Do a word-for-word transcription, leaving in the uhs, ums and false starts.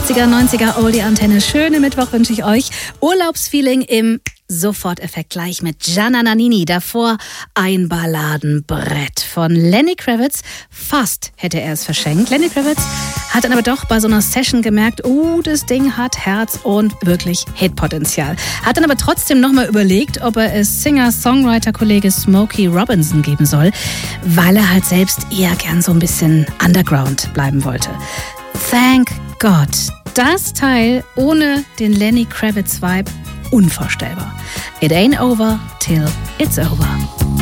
achtziger, neunziger Oldie-Antenne. Schöne Mittwoch wünsche ich euch. Urlaubsfeeling im Soforteffekt gleich mit Gianna Nannini. Davor ein Balladenbrett von Lenny Kravitz. Fast hätte er es verschenkt. Lenny Kravitz hat dann aber doch bei so einer Session gemerkt, oh, das Ding hat Herz und wirklich Hitpotenzial. Hat dann aber trotzdem nochmal überlegt, ob er es Singer-Songwriter-Kollege Smokey Robinson geben soll, weil er halt selbst eher gern so ein bisschen Underground bleiben wollte. Thank God. Das Teil ohne den Lenny Kravitz-Vibe unvorstellbar. It ain't over till it's over.